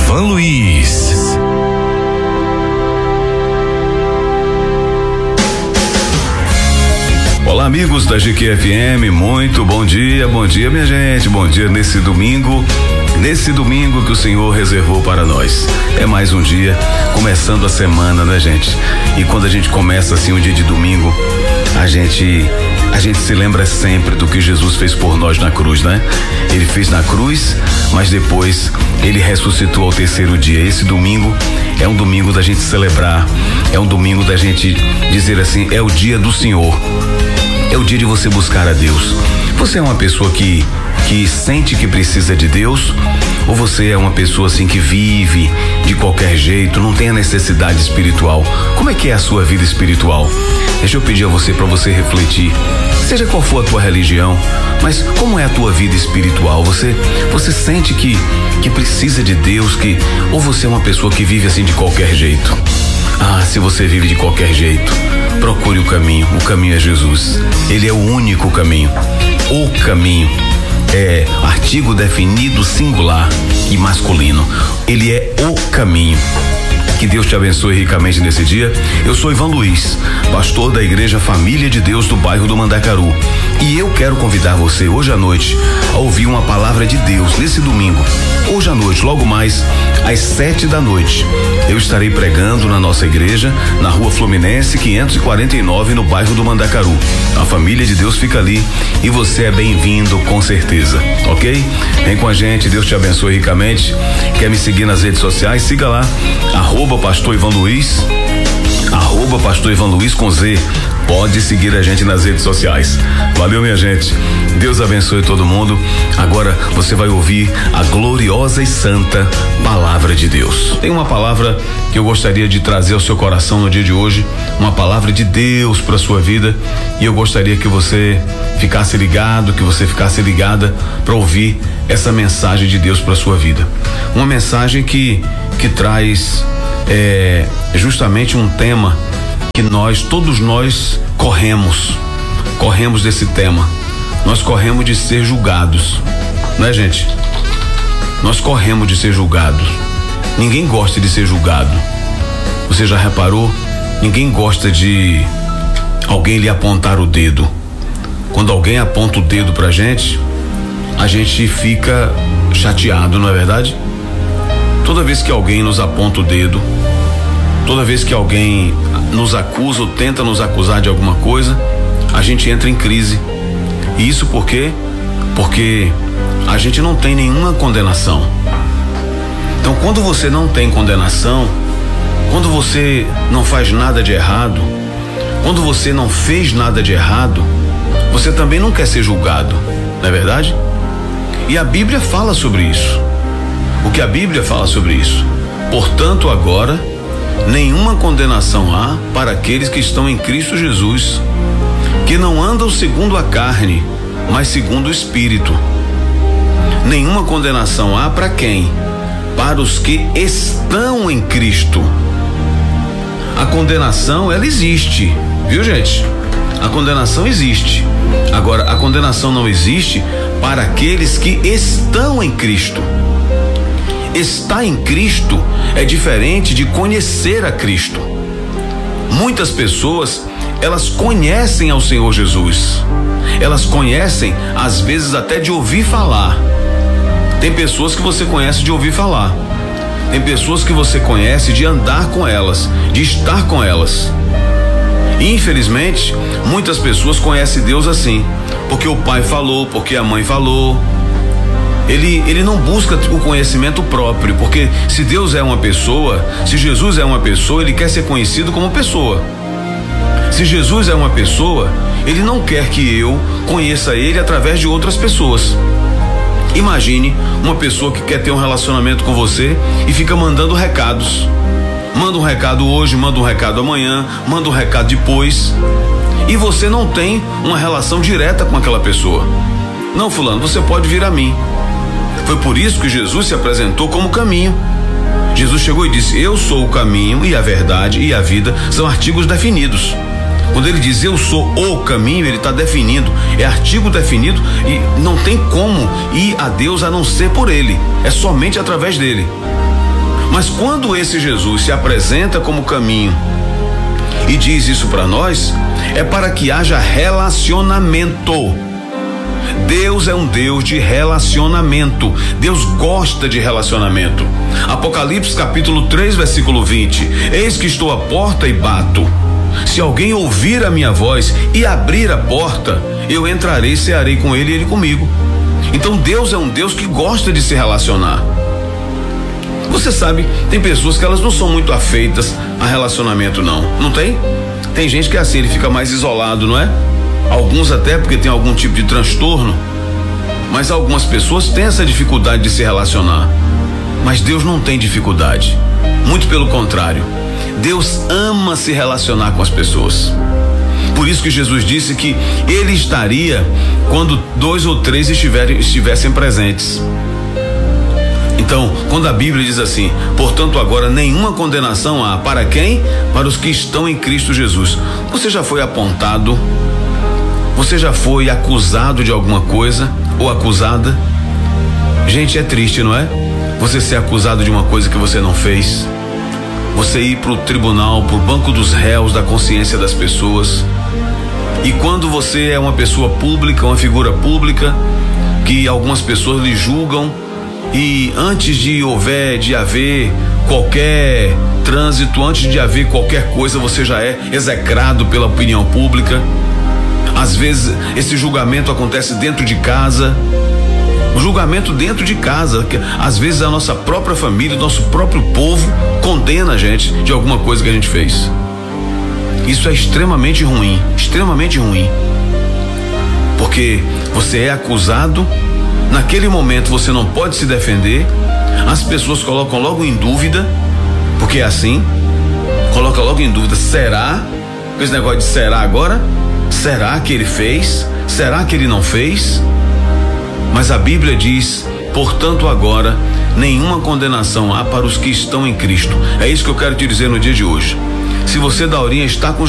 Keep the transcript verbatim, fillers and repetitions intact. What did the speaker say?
Ivan Luiz. Olá, amigos da G Q F M, muito bom dia, bom dia, minha gente, bom dia nesse domingo, nesse domingo que o Senhor reservou para nós. É mais um dia, começando a semana, né, gente? E quando a gente começa assim um dia de domingo, a gente, a gente se lembra sempre do que Jesus fez por nós na cruz, né? Ele fez na cruz, mas depois ele ressuscitou ao terceiro dia. Esse domingo é um domingo da gente celebrar, é um domingo da gente dizer assim, é o dia do Senhor. É o dia de você buscar a Deus. Você é uma pessoa que que sente que precisa de Deus, ou você é uma pessoa assim que vive de qualquer jeito, não tem a necessidade espiritual? Como é que é a sua vida espiritual? Deixa eu pedir a você para você refletir. Seja qual for a tua religião, mas como é a tua vida espiritual? Você você sente que que precisa de Deus, que ou você é uma pessoa que vive assim de qualquer jeito? Ah, se você vive de qualquer jeito, procure o caminho. O caminho é Jesus. Ele é o único caminho. O caminho é artigo definido singular e masculino. Ele é o caminho. Que Deus te abençoe ricamente nesse dia. Eu sou Ivan Luiz, pastor da Igreja Família de Deus do bairro do Mandacaru. E eu quero convidar você hoje à noite a ouvir uma palavra de Deus nesse domingo. Hoje à noite, logo mais às sete da noite, eu estarei pregando na nossa igreja, na rua Fluminense quinhentos e quarenta e nove, no bairro do Mandacaru. A Família de Deus fica ali e você é bem-vindo com certeza, ok? Vem com a gente, Deus te abençoe ricamente. Quer me seguir nas redes sociais? Siga lá, arroba pastor Ivan Luiz, arroba pastor Ivan Luiz com Z. Pode seguir a gente nas redes sociais. Valeu, minha gente. Deus abençoe todo mundo. Agora você vai ouvir a gloriosa e santa palavra de Deus. Tem uma palavra que eu gostaria de trazer ao seu coração no dia de hoje, uma palavra de Deus para sua vida, e eu gostaria que você ficasse ligado, que você ficasse ligada para ouvir essa mensagem de Deus para sua vida. Uma mensagem que que traz é, justamente um tema que nós, todos nós corremos, corremos desse tema. Nós corremos de ser julgados, né, gente? Nós corremos de ser julgados. Ninguém gosta de ser julgado. Você já reparou? Ninguém gosta de alguém lhe apontar o dedo. Quando alguém aponta o dedo pra gente, a gente fica chateado, não é verdade? Toda vez que alguém nos aponta o dedo, toda vez que alguém nos acusa ou tenta nos acusar de alguma coisa, a gente entra em crise. E isso por quê? Porque a gente não tem nenhuma condenação. Então, quando você não tem condenação, quando você não faz nada de errado, quando você não fez nada de errado, você também não quer ser julgado, não é verdade? E a Bíblia fala sobre isso. O que a Bíblia fala sobre isso? Portanto, agora, nenhuma condenação há para aqueles que estão em Cristo Jesus, que não andam segundo a carne, mas segundo o Espírito. Nenhuma condenação há para quem? Para os que estão em Cristo. A condenação, ela existe, viu, gente? A condenação existe. Agora, a condenação não existe para aqueles que estão em Cristo. Estar em Cristo é diferente de conhecer a Cristo. Muitas pessoas, elas conhecem ao Senhor Jesus. Elas conhecem, às vezes até de ouvir falar. Tem pessoas que você conhece de ouvir falar. Tem pessoas que você conhece de andar com elas, de estar com elas. E, infelizmente, muitas pessoas conhecem Deus assim, porque o pai falou, porque a mãe falou. Ele, ele não busca o conhecimento próprio, porque se Deus é uma pessoa, se Jesus é uma pessoa, ele quer ser conhecido como pessoa. Se Jesus é uma pessoa, ele não quer que eu conheça ele através de outras pessoas. Imagine uma pessoa que quer ter um relacionamento com você e fica mandando recados. Manda um recado hoje, manda um recado amanhã, manda um recado depois. E você não tem uma relação direta com aquela pessoa. Não, fulano, você pode vir a mim. Foi por isso que Jesus se apresentou como caminho. Jesus chegou e disse: eu sou o caminho e a verdade e a vida, são artigos definidos. Quando ele diz eu sou o caminho, ele está definindo, é artigo definido e não tem como ir a Deus a não ser por ele, é somente através dele. Mas quando esse Jesus se apresenta como caminho e diz isso para nós, é para que haja relacionamento. Deus é um Deus de relacionamento. Deus gosta de relacionamento. Apocalipse capítulo três, versículo vinte. Eis que estou à porta e bato. Se alguém ouvir a minha voz e abrir a porta, eu entrarei e cearei com ele e ele comigo. Então Deus é um Deus que gosta de se relacionar. Você sabe, tem pessoas que elas não são muito afeitas a relacionamento, não. Não tem? Tem gente que é assim, ele fica mais isolado, não é? Alguns até porque tem algum tipo de transtorno. Mas algumas pessoas têm essa dificuldade de se relacionar. Mas Deus não tem dificuldade. Muito pelo contrário. Deus ama se relacionar com as pessoas. Por isso que Jesus disse que ele estaria quando dois ou três estiverem, estivessem presentes. Então, quando a Bíblia diz assim, portanto agora nenhuma condenação há para quem? Para os que estão em Cristo Jesus. Você já foi apontado? Você já foi acusado de alguma coisa ou acusada? Gente, é triste, não é? Você ser acusado de uma coisa que você não fez. Você ir para o tribunal, para o banco dos réus da consciência das pessoas. E quando você é uma pessoa pública, uma figura pública, que algumas pessoas lhe julgam, e antes de houver, de haver qualquer trânsito, antes de haver qualquer coisa, você já é execrado pela opinião pública. Às vezes esse julgamento acontece dentro de casa. O julgamento dentro de casa, que às vezes a nossa própria família, o nosso próprio povo condena a gente de alguma coisa que a gente fez. Isso é extremamente ruim, extremamente ruim. Porque você é acusado, naquele momento você não pode se defender, as pessoas colocam logo em dúvida, porque é assim, coloca logo em dúvida, será? Esse negócio de será agora? Será que ele fez? Será que ele não fez? Mas a Bíblia diz, portanto agora, nenhuma condenação há para os que estão em Cristo. É isso que eu quero te dizer no dia de hoje. Se você, Daurinha, está com